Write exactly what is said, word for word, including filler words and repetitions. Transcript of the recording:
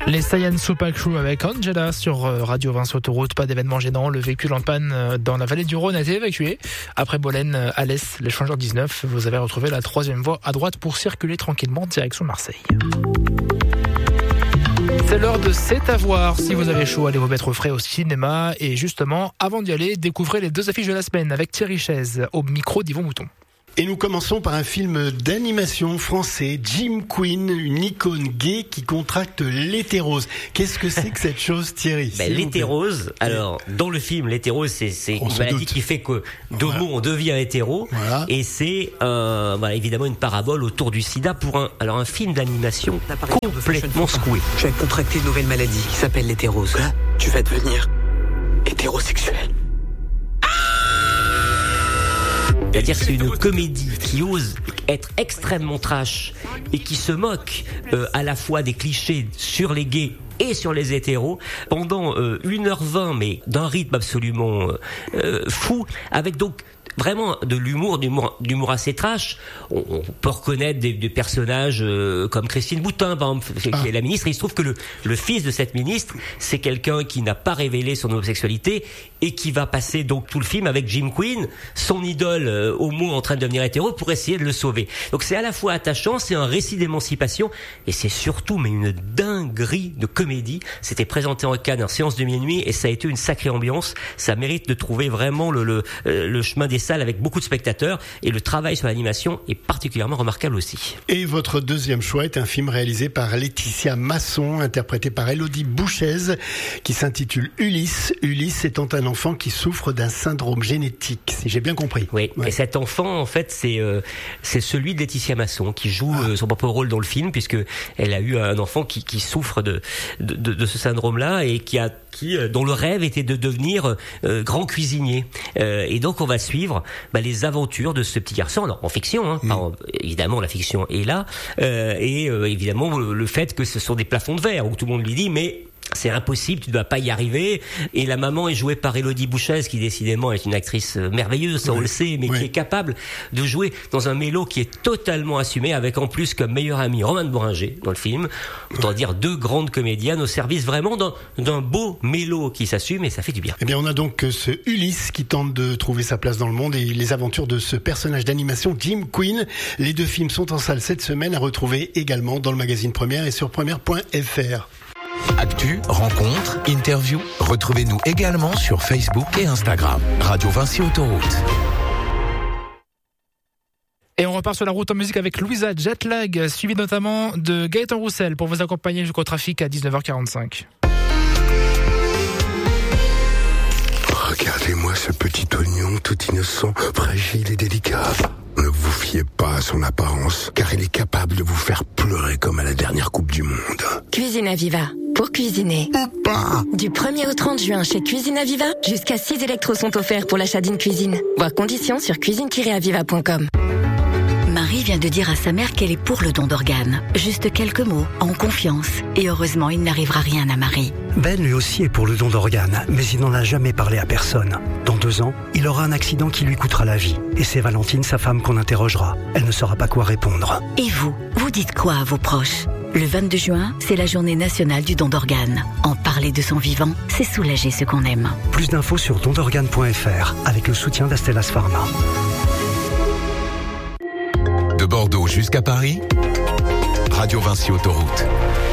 Les Science Super Crew avec Angela sur Radio Vinci Autoroute. Pas d'événement gênant. Le véhicule en panne dans la vallée du Rhône a été évacué. Après Bolène, Alès, l'échangeur dix-neuf, vous avez retrouvé la troisième voie à droite pour circuler tranquillement direction Marseille. C'est l'heure de C'est à voir. Si vous avez chaud, allez vous mettre au frais au cinéma. Et justement, avant d'y aller, découvrez les deux affiches de la semaine avec Thierry Chaise au micro d'Yvon Mouton. Et nous commençons par un film d'animation français, Jim Queen, une icône gay qui contracte l'hétérose. Qu'est-ce que c'est que cette chose, Thierry? Ben, l'hétérose, alors, dans le film, l'hétérose, c'est, c'est une maladie doute. qui fait que d'homo, voilà. on devient hétéro. Voilà. Et c'est, euh, bah, évidemment, une parabole autour du sida pour un, alors, un film d'animation complètement secoué. Je vais contracter une nouvelle maladie qui s'appelle l'hétérose. Quoi? Tu vas devenir hétérosexuel. C'est-à-dire que c'est une comédie qui ose être extrêmement trash et qui se moque euh, à la fois des clichés sur les gays et sur les hétéros pendant euh, une heure vingt, mais d'un rythme absolument euh, fou, avec donc vraiment de l'humour, d'humour, d'humour assez trash. On, on peut reconnaître des, des personnages euh, comme Christine Boutin, par exemple, qui ah. est la ministre. Et il se trouve que le, le fils de cette ministre, c'est quelqu'un qui n'a pas révélé son homosexualité et qui va passer donc tout le film avec Jim Queen, son idole euh, homo en train de devenir hétéro, pour essayer de le sauver. Donc c'est à la fois attachant, c'est un récit d'émancipation, et c'est surtout mais une dinguerie de comédie. C'était présenté en Cannes en séance de minuit et ça a été une sacrée ambiance. Ça mérite de trouver vraiment le, le, le chemin des salles avec beaucoup de spectateurs, et le travail sur l'animation est particulièrement remarquable aussi. Et votre deuxième choix est un film réalisé par Laetitia Masson, interprété par Élodie Bouchez, qui s'intitule Ulysse. Ulysse étant un enfant qui souffre d'un syndrome génétique, si j'ai bien compris. Oui, ouais. Et cet enfant, en fait, c'est euh, c'est celui de Laetitia Masson, qui joue ah. euh, son propre rôle dans le film, puisque elle a eu un enfant qui, qui souffre de, de, de, de ce syndrome-là, et qui a qui euh, dont le rêve était de devenir euh, grand cuisinier. Euh, et donc on va suivre bah, les aventures de ce petit garçon, alors, en fiction, hein, mmh. Alors, évidemment la fiction est là, euh, et euh, évidemment le, le fait que ce sont des plafonds de verre où tout le monde lui dit mais c'est impossible, tu ne dois pas y arriver. Et la maman est jouée par Élodie Bouchez, qui décidément est une actrice merveilleuse, ça oui. on le sait, mais oui. qui est capable de jouer dans un mélo qui est totalement assumé, avec en plus comme meilleur ami Romane Bohringer dans le film. Autant oui. dire deux grandes comédiennes au service vraiment d'un, d'un beau mélo qui s'assume, et ça fait du bien. Eh bien, on a donc ce Ulysse qui tente de trouver sa place dans le monde, et les aventures de ce personnage d'animation, Jim Queen. Les deux films sont en salle cette semaine, à retrouver également dans le magazine Première et sur première point f r. Actu, rencontres, interviews, retrouvez-nous également sur Facebook et Instagram. Radio Vinci Autoroute. Et on repart sur la route en musique avec Louisa Jetlag, suivi notamment de Gaëtan Roussel pour vous accompagner jusqu'au trafic à dix-neuf heures quarante-cinq. Regardez-moi ce petit oignon tout innocent, fragile et délicat. Ne vous fiez pas à son apparence, car il est capable de vous faire pleurer comme à la dernière Coupe du Monde. Cuisine Aviva, pour cuisiner. Ou pas. Du premier au trente juin chez Cuisine Aviva, jusqu'à six électros sont offerts pour l'achat d'une cuisine. Voir conditions sur cuisine tiret aviva point com. Marie vient de dire à sa mère qu'elle est pour le don d'organes. Juste quelques mots, en confiance. Et heureusement, il n'arrivera rien à Marie. Ben, lui aussi, est pour le don d'organes, mais il n'en a jamais parlé à personne. Dans deux ans, il aura un accident qui lui coûtera la vie. Et c'est Valentine, sa femme, qu'on interrogera. Elle ne saura pas quoi répondre. Et vous, vous dites quoi à vos proches ? Le vingt-deux juin, c'est la journée nationale du don d'organes. En parler de son vivant, c'est soulager ce qu'on aime. Plus d'infos sur don d'organes point f r, avec le soutien d'Astellas Pharma. De Bordeaux jusqu'à Paris, Radio Vinci Autoroute.